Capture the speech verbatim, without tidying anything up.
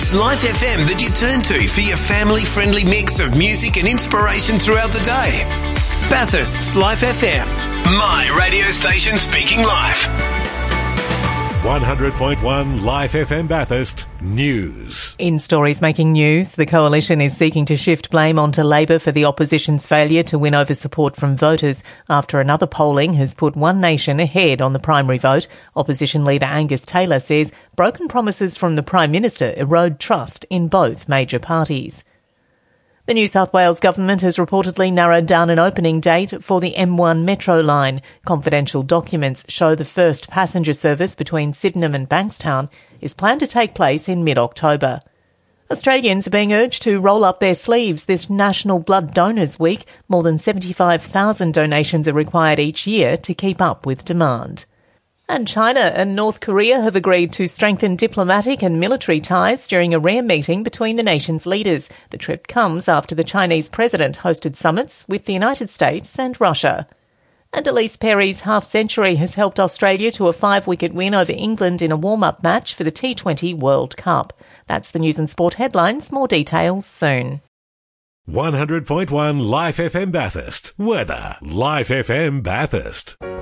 It's Life F M that you turn to for your family-friendly mix of music and inspiration throughout the day. Bathurst's Life F M, my radio station speaking life. one hundred point one Life F M Bathurst News. In stories making news, the Coalition is seeking to shift blame onto Labor for the opposition's failure to win over support from voters after another polling has put One Nation ahead on the primary vote. Opposition leader Angus Taylor says broken promises from the Prime Minister erode trust in both major parties. The New South Wales government has reportedly narrowed down an opening date for the M one Metro line. Confidential documents show the first passenger service between Sydenham and Bankstown is planned to take place in mid-October. Australians are being urged to roll up their sleeves this National Blood Donors Week. More than seventy-five thousand donations are required each year to keep up with demand. And China and North Korea have agreed to strengthen diplomatic and military ties during a rare meeting between the nation's leaders. The trip comes after the Chinese president hosted summits with the United States and Russia. And Elise Perry's half-century has helped Australia to a five-wicket win over England in a warm-up match for the T twenty World Cup. That's the news and sport headlines. More details soon. one hundred point one Life F M Bathurst. Weather. Life F M Bathurst.